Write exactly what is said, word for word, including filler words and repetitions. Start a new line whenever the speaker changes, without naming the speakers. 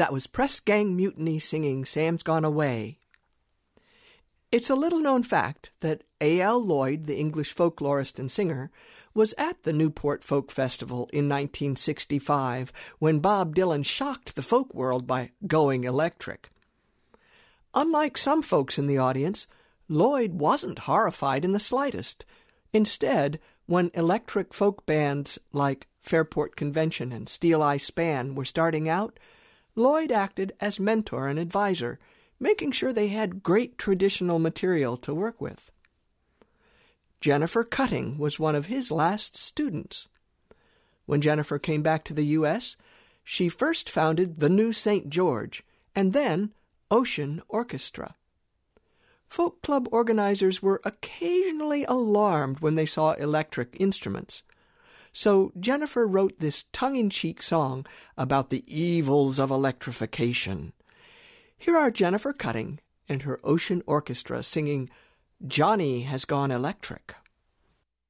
That was Press Gang Mutiny singing Sam's Gone Away. It's a little-known fact that A L Lloyd, the English folklorist and singer, was at the Newport Folk Festival in nineteen sixty-five when Bob Dylan shocked the folk world by going electric. Unlike some folks in the audience, Lloyd wasn't horrified in the slightest. Instead, when electric folk bands like Fairport Convention and Steel Eye Span were starting out, Lloyd acted as mentor and advisor, making sure they had great traditional material to work with. Jennifer Cutting was one of his last students. When Jennifer came back to the U S, she first founded the New Saint George and then Ocean Orchestra. Folk club organizers were occasionally alarmed when they saw electric instruments. So Jennifer wrote this tongue-in-cheek song about the evils of electrification. Here are Jennifer Cutting and her Ocean Orchestra singing Johnny Has Gone Electric.